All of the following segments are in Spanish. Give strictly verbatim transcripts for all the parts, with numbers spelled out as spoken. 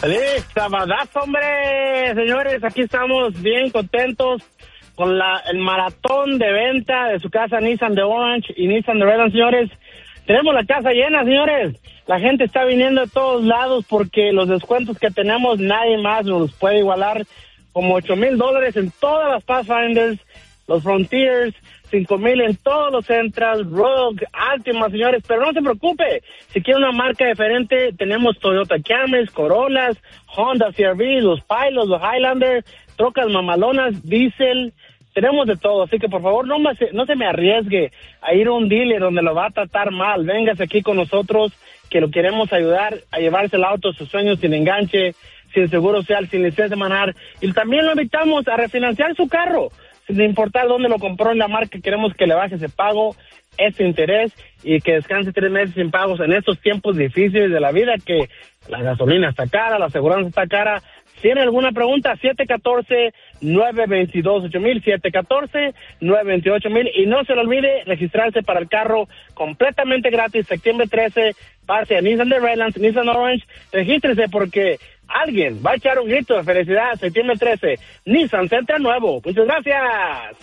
¡Feliz sabadazo, hombre! Señores, aquí estamos bien contentos con la, el maratón de venta de su casa Nissan de Orange y Nissan de Redland, señores. Tenemos la casa llena, señores. La gente está viniendo de todos lados porque los descuentos que tenemos nadie más nos los puede igualar. Como ocho mil dólares en todas las Pathfinders, los Frontiers, cinco mil en todos los Sentras, Rogue, Altima, señores. Pero no se preocupe, si quiere una marca diferente, tenemos Toyota Camrys, Corollas, Honda C R V, los Pilots, los Highlander, trocas mamalonas, diésel. Tenemos de todo, así que por favor no, me, no se me arriesgue a ir a un dealer donde lo va a tratar mal. Véngase aquí con nosotros, que lo queremos ayudar a llevarse el auto, sus sueños sin enganche, sin seguro social, sin licencia de manejar. Y también lo invitamos a refinanciar su carro, sin importar dónde lo compró en la marca. Queremos que le baje ese pago, ese interés, y que descanse tres meses sin pagos en estos tiempos difíciles de la vida, que la gasolina está cara, la aseguranza está cara. Si tiene alguna pregunta, siete uno cuatro, nueve dos dos, ocho mil, siete uno cuatro, nueve dos ocho mil. Y no se le olvide registrarse para el carro completamente gratis, septiembre trece, pase a Nissan de Redlands, Nissan Orange. Regístrese porque alguien va a echar un grito de felicidad, septiembre trece, Nissan Sentra nuevo. Muchas gracias.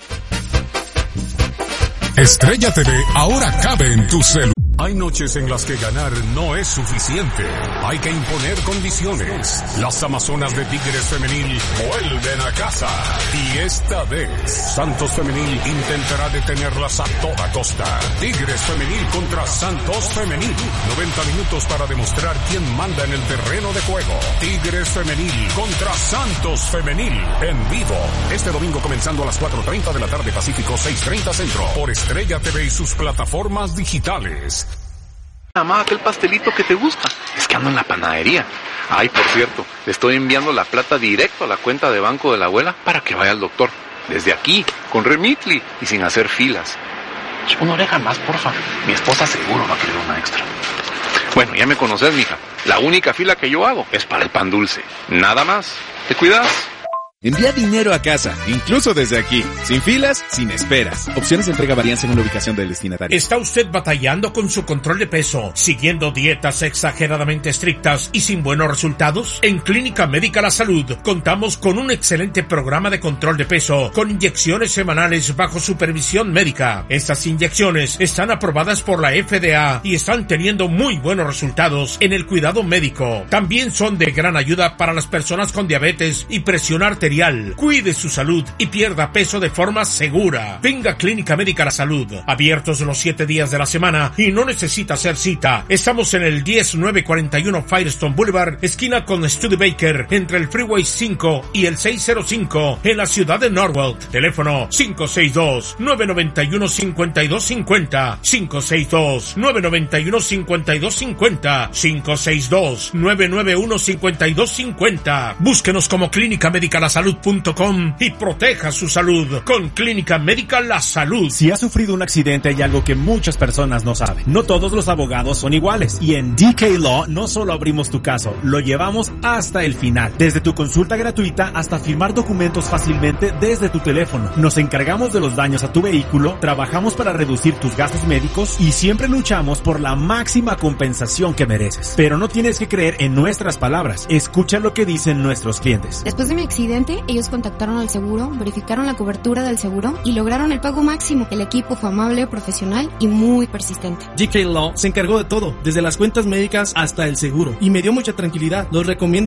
Estrella T V ahora cabe en tu celular. Hay noches en las que ganar no es suficiente. Hay que imponer condiciones. Las Amazonas de Tigres Femenil vuelven a casa. Y esta vez, Santos Femenil intentará detenerlas a toda costa. Tigres Femenil contra Santos Femenil. noventa minutos para demostrar quién manda en el terreno de juego. Tigres Femenil contra Santos Femenil. En vivo. Este domingo comenzando a las cuatro treinta de la tarde Pacífico, seis treinta Centro. Por Estrella T V y sus plataformas digitales. Mamá, aquel pastelito que te gusta. Es que ando en la panadería. Ay, por cierto, le estoy enviando la plata directo a la cuenta de banco de la abuela para que vaya al doctor. Desde aquí, con Remitly y sin hacer filas. Una oreja más, porfa. Mi esposa seguro va a querer una extra. Bueno, ya me conoces, mija. La única fila que yo hago es para el pan dulce. Nada más. ¿Te cuidas? Envía dinero a casa, incluso desde aquí, sin filas, sin esperas. Opciones de entrega varían según la ubicación del destinatario. ¿Está usted batallando con su control de peso, siguiendo dietas exageradamente estrictas y sin buenos resultados? En Clínica Médica La Salud contamos con un excelente programa de control de peso, con inyecciones semanales bajo supervisión médica. Estas inyecciones están aprobadas por la F D A y están teniendo muy buenos resultados en el cuidado médico. También son de gran ayuda para las personas con diabetes y presión arterial. Cuide su salud y pierda peso de forma segura. Venga a Clínica Médica La Salud, abiertos los siete días de la semana y no necesita hacer cita. Estamos en el diez nueve cuarenta y uno Firestone Boulevard, esquina con Studebaker, entre el Freeway cinco y el seiscientos cinco, en la ciudad de Norwalk. Teléfono cinco seis dos, nueve nueve uno, cinco dos cinco cero, cinco seis dos, nueve nueve uno, cinco dos cinco cero, cinco seis dos, nueve nueve uno, cinco dos cinco cero. Búsquenos como Clínica Médica La Salud punto com y proteja su salud con Clínica Médica La Salud. Si has sufrido un accidente, hay algo que muchas personas no saben. No todos los abogados son iguales. Y en D K Law no solo abrimos tu caso, lo llevamos hasta el final. Desde tu consulta gratuita hasta firmar documentos fácilmente desde tu teléfono. Nos encargamos de los daños a tu vehículo, trabajamos para reducir tus gastos médicos y siempre luchamos por la máxima compensación que mereces. Pero no tienes que creer en nuestras palabras. Escucha lo que dicen nuestros clientes. Después de mi accidente, ellos contactaron al seguro, verificaron la cobertura del seguro y lograron el pago máximo. El equipo fue amable, profesional y muy persistente. D K Law se encargó de todo, desde las cuentas médicas hasta el seguro, y me dio mucha tranquilidad. Los recomiendo.